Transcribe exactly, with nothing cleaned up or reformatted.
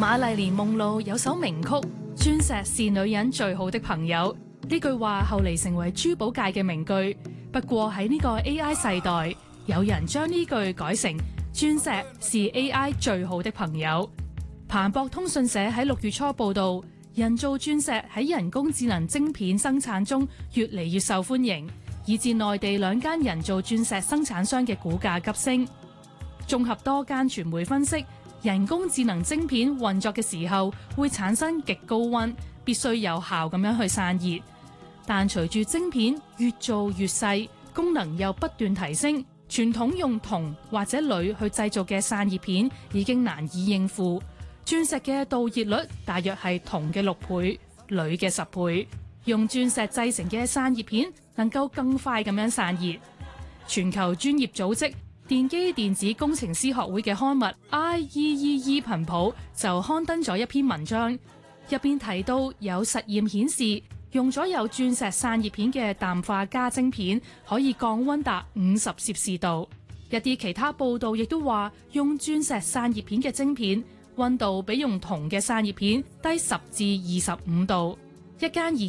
瑪麗蓮夢露有首名曲《鑽石是女人最好的朋友》，呢句話後嚟成為珠寶界嘅名句。不過喺呢個 A I 世代，有人將呢句改成鑽石是 A I 最好的朋友。彭博通訊社喺六月初報道，人造鑽石喺人工智能晶片生產中越嚟越受歡迎，以致內地兩間人造鑽石生產商嘅股價急升。綜合多間傳媒分析，人工智能晶片運作嘅時候會產生極高溫，必須有效咁樣去散熱。但隨住晶片越做越細，功能又不斷提升，傳統用銅或者鋁去製造嘅散熱片已經難以應付。鑽石嘅導熱率大約係銅嘅六倍、鋁嘅十倍，用鑽石製成嘅散熱片能夠更快咁樣散熱。全球專業組織電機電子工程師學會嘅刊物 I E E E 頻譜就刊登咗一篇文章，入邊提到有實驗顯示，用咗有鑽石散熱片嘅氮化鎵晶片可以降溫達五十攝氏度。一啲其他報道亦都話，用鑽石散熱片嘅晶片溫度比用銅嘅散熱片低十至二十五度。一間研